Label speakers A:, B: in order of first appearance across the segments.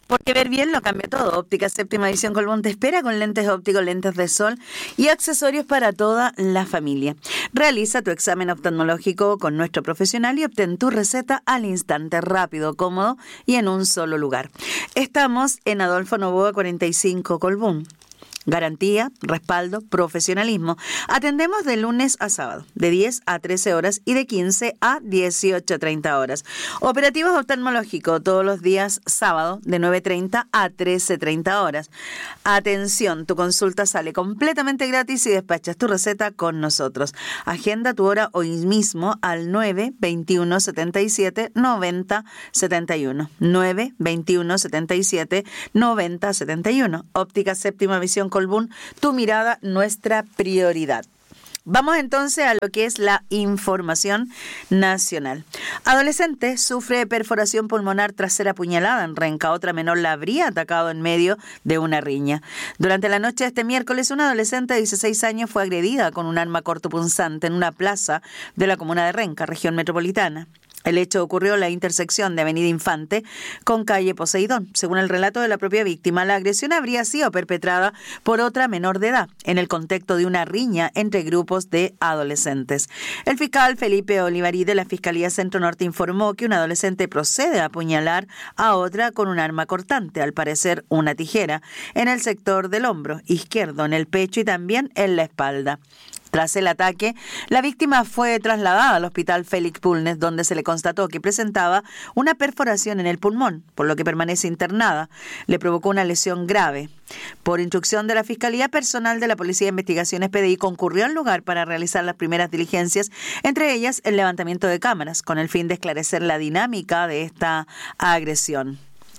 A: Porque ver bien lo cambia todo. Óptica Séptima Visión Colbún te espera con lentes ópticos, lentes de sol y accesorios para toda la familia. Realiza tu examen oftalmológico con nuestro profesional y obtén tu receta al instante, rápido, cómodo y en un solo lugar. Estamos en Adolfo Noboa 45 Colbún. Garantía, respaldo, profesionalismo. Atendemos de lunes a sábado, de 10 a 13 horas y de 15 a 18:30 horas. Operativos oftalmológicos todos los días sábado, de 9:30 a 13:30 horas. Atención, tu consulta sale completamente gratis y despachas tu receta con nosotros. Agenda tu hora hoy mismo al 921 77 90 71. 921 77 90 71. Óptica Séptima Visión Colbún, tu mirada, nuestra prioridad. Vamos entonces a lo que es la información nacional. Adolescente sufre perforación pulmonar tras ser apuñalada en Renca. Otra menor la habría atacado en medio de una riña. Durante la noche de este miércoles, una adolescente de 16 años fue agredida con un arma cortopunzante en una plaza de la comuna de Renca, región metropolitana. El hecho ocurrió en la intersección de Avenida Infante con calle Poseidón. Según el relato de la propia víctima, la agresión habría sido perpetrada por otra menor de edad en el contexto de una riña entre grupos de adolescentes. El fiscal Felipe Olivarí de la Fiscalía Centro Norte informó que un adolescente procede a apuñalar a otra con un arma cortante, al parecer una tijera, en el sector del hombro izquierdo, en el pecho y también en la espalda. Tras el ataque, la víctima fue trasladada al hospital Félix Bulnes, donde se le constató que presentaba una perforación en el pulmón, por lo que permanece internada. Le provocó una lesión grave. Por instrucción de la Fiscalía, personal de la Policía de Investigaciones PDI concurrió al lugar para realizar las primeras diligencias, entre ellas el levantamiento de cámaras, con el fin de esclarecer la dinámica de esta agresión.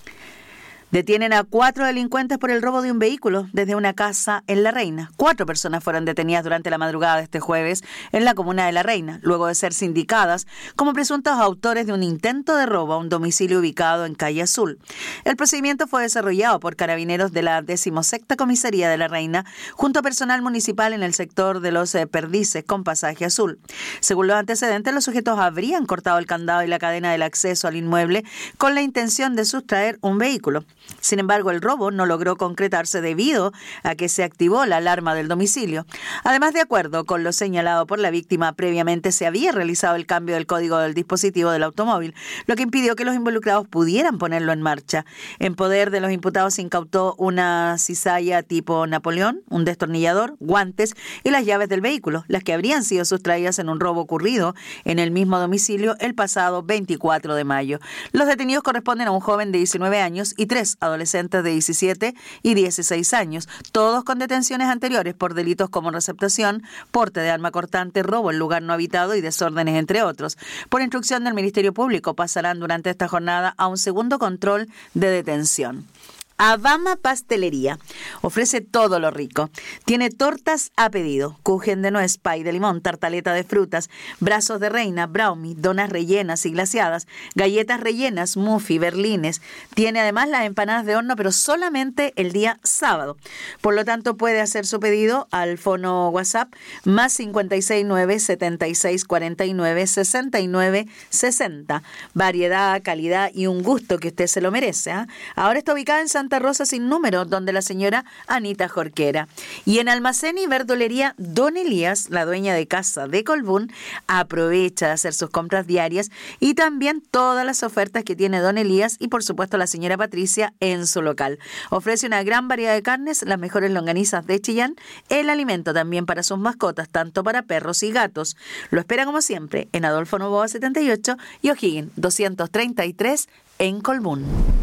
A: Detienen a 4 delincuentes por el robo de un vehículo desde una casa en La Reina. 4 personas fueron detenidas durante la madrugada de este jueves en la comuna de La Reina, luego de ser sindicadas como presuntos autores de un intento de robo a un domicilio ubicado en Calle Azul. El procedimiento fue desarrollado por carabineros de la 16ª Comisaría de La Reina, junto a personal municipal en el sector de los Perdices con pasaje azul. Según los antecedentes, los sujetos habrían cortado el candado y la cadena del acceso al inmueble con la intención de sustraer un vehículo. Sin embargo, el robo no logró concretarse debido a que se activó la alarma del domicilio. Además, de acuerdo con lo señalado por la víctima, previamente se había realizado el cambio del código del dispositivo del automóvil, lo que impidió que los involucrados pudieran ponerlo en marcha. En poder de los imputados se incautó una cizalla tipo Napoleón, un destornillador, guantes y las llaves del vehículo, las que habrían sido sustraídas en un robo ocurrido en el mismo domicilio el pasado 24 de mayo. Los detenidos corresponden a un joven de 19 años y 3 adolescentes de 17 y 16 años, todos con detenciones anteriores por delitos como receptación, porte de arma cortante, robo en lugar no habitado y desórdenes, entre otros. Por instrucción del Ministerio Público, pasarán durante esta jornada a un segundo control de detención. Abama Pastelería ofrece todo lo rico. Tiene tortas a pedido, kuchen de nuez, pay de limón, tartaleta de frutas, brazos de reina, brownie, donas rellenas y glaseadas, galletas rellenas, muffy, berlines. Tiene además las empanadas de horno, pero solamente el día sábado. Por lo tanto, puede hacer su pedido al fono WhatsApp más 569 76 49 69 60. Variedad, calidad y un gusto que usted se lo merece, ¿eh? Ahora está ubicada en Santa Rosa Sin Número, donde la señora Anita Jorquera. Y en Almacén y Verdulería Don Elías, la dueña de casa de Colbún, aprovecha de hacer sus compras diarias y también todas las ofertas que tiene Don Elías y por supuesto la señora Patricia en su local. Ofrece una gran variedad de carnes, las mejores longanizas de Chillán, el alimento también para sus mascotas, tanto para perros y gatos. Lo espera como siempre en Adolfo Noboa 78 y O'Higgins 233 en Colbún.